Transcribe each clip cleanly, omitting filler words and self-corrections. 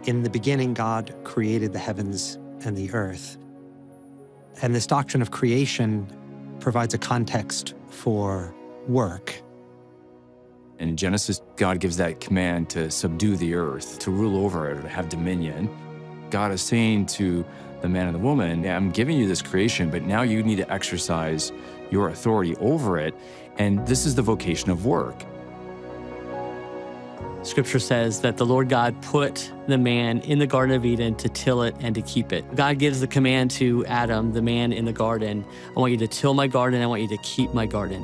In the beginning, God created the heavens and the earth. And this doctrine of creation provides a context for work. In Genesis, God gives that command to subdue the earth, to rule over it, or to have dominion. God is saying to the man and the woman, yeah, I'm giving you this creation, but now you need to exercise your authority over it. And this is the vocation of work. Scripture says that the Lord God put the man in the Garden of Eden to till it and to keep it. God gives the command to Adam, the man in the garden, I want you to till my garden, I want you to keep my garden.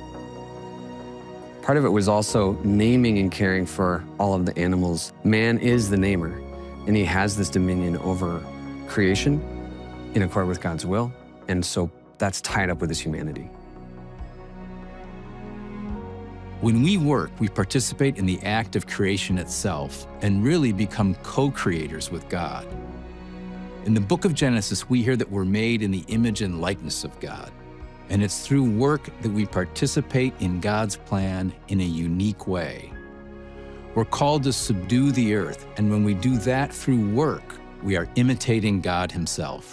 Part of it was also naming and caring for all of the animals. Man is the namer, and he has this dominion over creation in accord with God's will, and so that's tied up with his humanity. When we work, we participate in the act of creation itself and really become co-creators with God. In the book of Genesis, we hear that we're made in the image and likeness of God. And it's through work that we participate in God's plan in a unique way. We're called to subdue the earth, and when we do that through work, we are imitating God himself.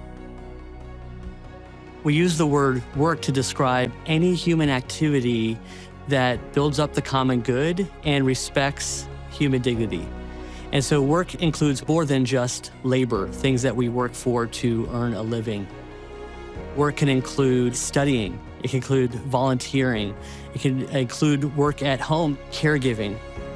We use the word work to describe any human activity that builds up the common good and respects human dignity. And so work includes more than just labor, things that we work for to earn a living. Work can include studying, it can include volunteering, it can include work at home, caregiving.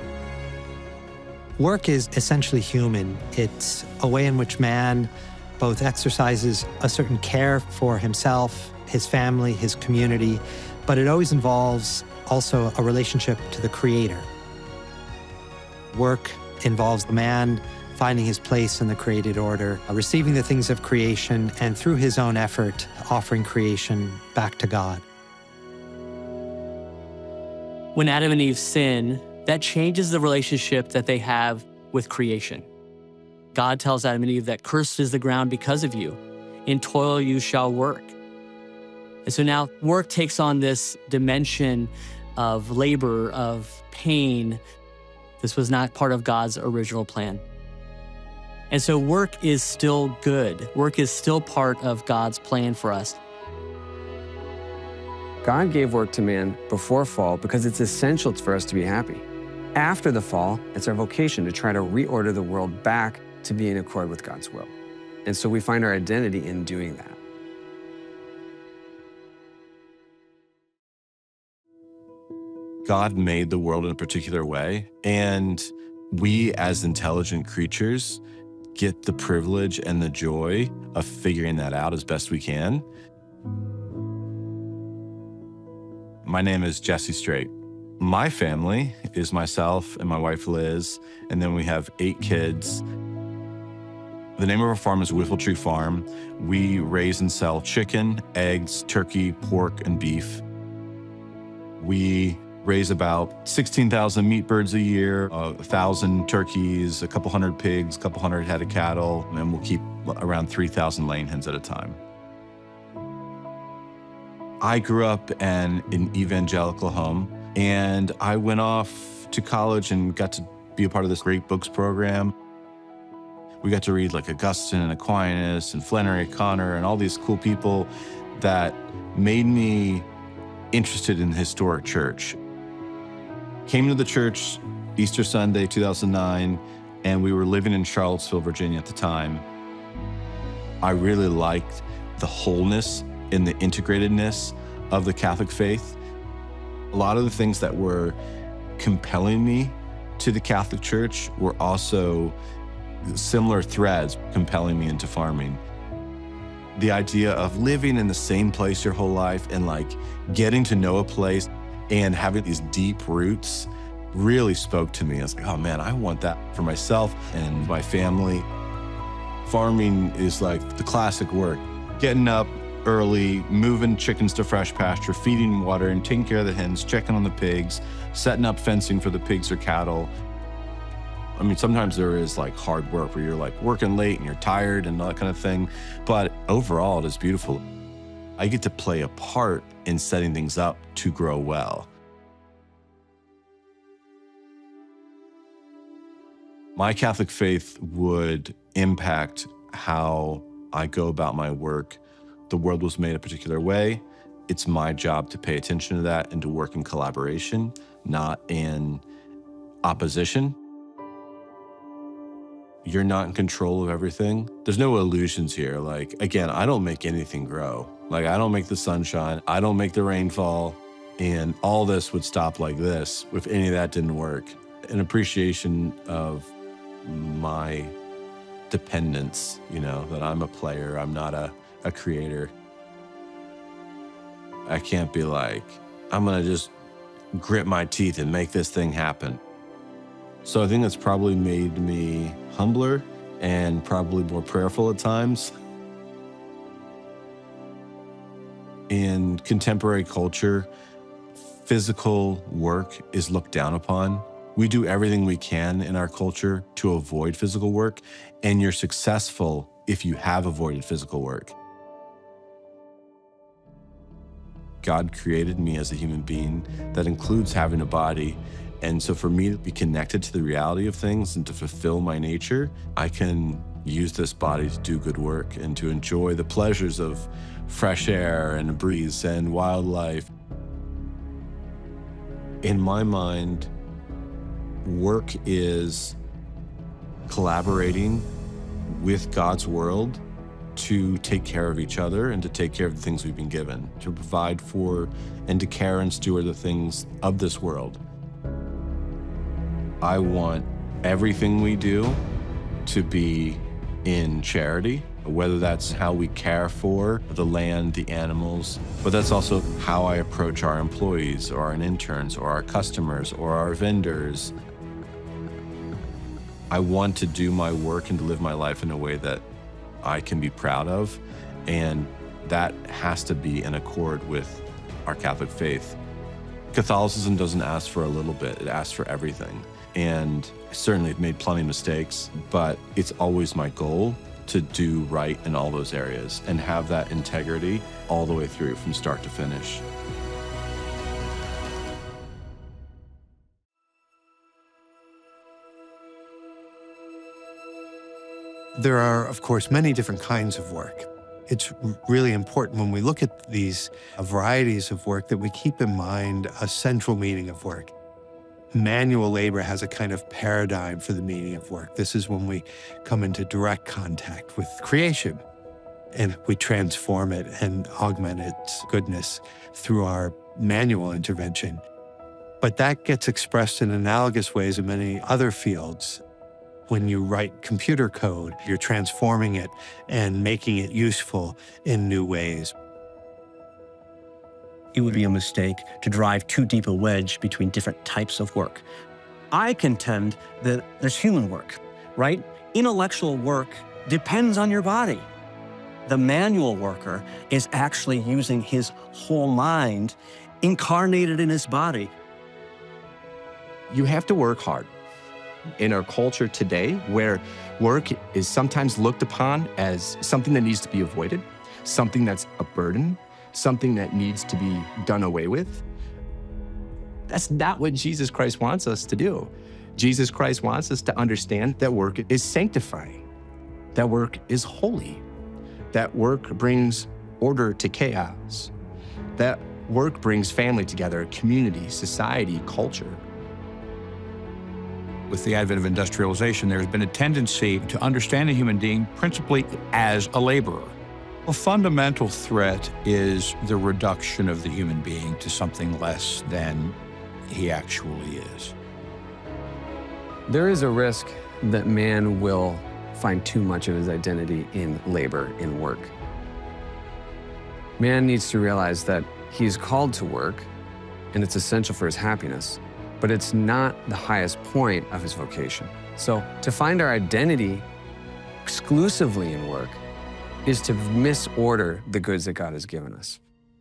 Work is essentially human. It's a way in which man both exercises a certain care for himself, his family, his community, but it always involves also a relationship to the Creator. Work involves the man finding his place in the created order, receiving the things of creation, and through his own effort, offering creation back to God. When Adam and Eve sin, that changes the relationship that they have with creation. God tells Adam and Eve that cursed is the ground because of you. In toil you shall work. And so now work takes on this dimension of labor, of pain. This was not part of God's original plan. And so work is still good. Work is still part of God's plan for us. God gave work to man before fall because it's essential for us to be happy. After the fall, it's our vocation to try to reorder the world back to be in accord with God's will. And so we find our identity in doing that. God made the world in a particular way, and we as intelligent creatures get the privilege and the joy of figuring that out as best we can. My name is Jesse Straight. My family is myself and my wife Liz, and then we have 8 kids. The name of our farm is Whiffletree Farm. We raise and sell chicken, eggs, turkey, pork, and beef. We raise about 16,000 meat birds a year, 1,000 turkeys, a couple hundred pigs, a couple hundred head of cattle, and we'll keep around 3,000 laying hens at a time. I grew up in an evangelical home, and I went off to college and got to be a part of this Great Books program. We got to read like Augustine and Aquinas and Flannery O'Connor and all these cool people that made me interested in the historic church. Came to the church Easter Sunday, 2009, and we were living in Charlottesville, Virginia at the time. I really liked the wholeness and the integratedness of the Catholic faith. A lot of the things that were compelling me to the Catholic Church were also similar threads compelling me into farming. The idea of living in the same place your whole life and like getting to know a place and having these deep roots really spoke to me. I was like, oh man, I want that for myself and my family. Farming is like the classic work. Getting up early, moving chickens to fresh pasture, feeding water, and taking care of the hens, checking on the pigs, setting up fencing for the pigs or cattle. I mean, sometimes there is like hard work where you're like working late and you're tired and all that kind of thing, but overall it is beautiful. I get to play a part in setting things up to grow well. My Catholic faith would impact how I go about my work. The world was made a particular way. It's my job to pay attention to that and to work in collaboration, not in opposition. You're not in control of everything. There's no illusions here. Like, again, I don't make anything grow. Like, I don't make the sunshine. I don't make the rainfall. And all this would stop like this if any of that didn't work. An appreciation of my dependence, that I'm a player, I'm not a creator. I can't be like, I'm gonna just grit my teeth and make this thing happen. So I think that's probably made me humbler and probably more prayerful at times. In contemporary culture, physical work is looked down upon. We do everything we can in our culture to avoid physical work, and you're successful if you have avoided physical work. God created me as a human being. That includes having a body. And so for me to be connected to the reality of things and to fulfill my nature, I can use this body to do good work and to enjoy the pleasures of fresh air and a breeze and wildlife. In my mind, work is collaborating with God's world to take care of each other and to take care of the things we've been given, to provide for and to care and steward the things of this world. I want everything we do to be in charity, whether that's how we care for the land, the animals, but that's also how I approach our employees or our interns or our customers or our vendors. I want to do my work and to live my life in a way that I can be proud of, and that has to be in accord with our Catholic faith. Catholicism doesn't ask for a little bit, it asks for everything. And certainly I've made plenty of mistakes, but it's always my goal to do right in all those areas and have that integrity all the way through from start to finish. There are, of course, many different kinds of work. It's really important when we look at these varieties of work that we keep in mind a central meaning of work. Manual labor has a kind of paradigm for the meaning of work. This is when we come into direct contact with creation and we transform it and augment its goodness through our manual intervention. But that gets expressed in analogous ways in many other fields. When you write computer code, you're transforming it and making it useful in new ways. It would be a mistake to drive too deep a wedge between different types of work. I contend that there's human work, right? Intellectual work depends on your body. The manual worker is actually using his whole mind incarnated in his body. You have to work hard. In our culture today, where work is sometimes looked upon as something that needs to be avoided, something that's a burden, something that needs to be done away with, that's not what Jesus Christ wants us to do. Jesus Christ wants us to understand that work is sanctifying, that work is holy, that work brings order to chaos, that work brings family together, community, society, culture. With the advent of industrialization, there's been a tendency to understand the human being principally as a laborer. A fundamental threat is the reduction of the human being to something less than he actually is. There is a risk that man will find too much of his identity in labor, in work. Man needs to realize that he's called to work, and it's essential for his happiness, but it's not the highest point of his vocation. So to find our identity exclusively in work is to misorder the goods that God has given us.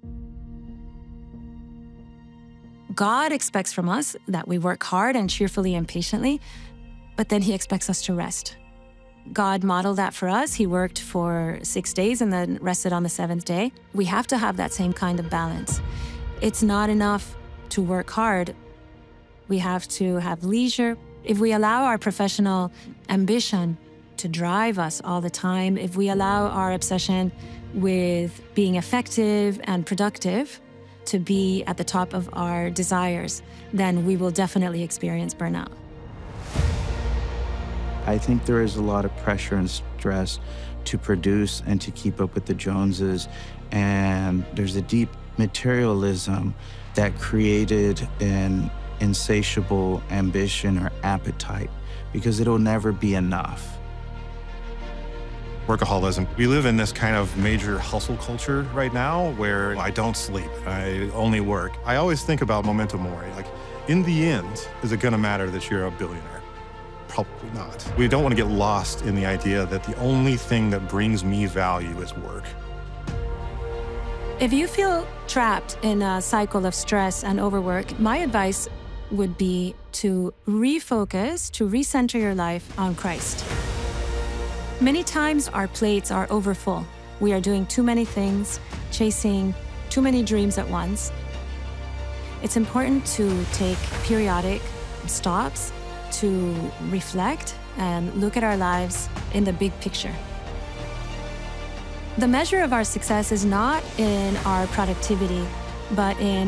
God expects from us that we work hard and cheerfully and patiently, but then he expects us to rest. God modeled that for us. He worked for 6 days and then rested on the seventh day. We have to have that same kind of balance. It's not enough to work hard. We have to have leisure, If we allow our professional ambition to drive us all the time, if we allow our obsession with being effective and productive to be at the top of our desires, then we will definitely experience burnout. I think there is a lot of pressure and stress to produce and to keep up with the Joneses, and there's a deep materialism that created an insatiable ambition or appetite because it'll never be enough. Workaholism. We live in this kind of major hustle culture right now where I don't sleep, I only work. I always think about memento mori, like in the end, is it gonna matter that you're a billionaire? Probably not. We don't want to get lost in the idea that the only thing that brings me value is work. If you feel trapped in a cycle of stress and overwork, my advice would be to refocus, to recenter your life on Christ. Many times our plates are overfull. We are doing too many things, chasing too many dreams at once. It's important to take periodic stops to reflect and look at our lives in the big picture. The measure of our success is not in our productivity, but in